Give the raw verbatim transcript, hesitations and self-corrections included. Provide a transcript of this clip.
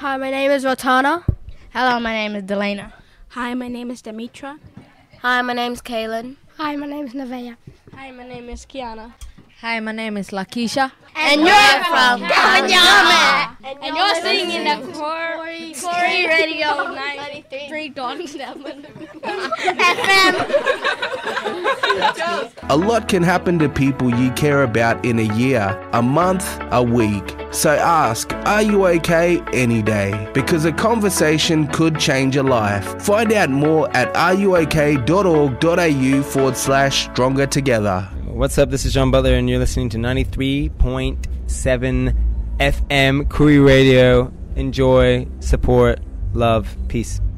Hi, my name is Rotana. Hello, my name is Delana. Hi, my name is Demetra. Hi, my name is Kaylin. Hi, my name is Nevaeh. Hi, my name is Kiana. Hi, my name is Lakisha. And, and you're from Kanyama. And, and you're singing in the Corey, Corey Radio ninety-three point seven F M. A lot can happen to people you care about in a year, a month, a week. So ask, are you okay any day? Because a conversation could change a life. Find out more at ruok.org.au forward slash stronger together. What's up? This is John Butler, and you're listening to ninety-three point seven F M Koori Radio. Enjoy, support, love, peace.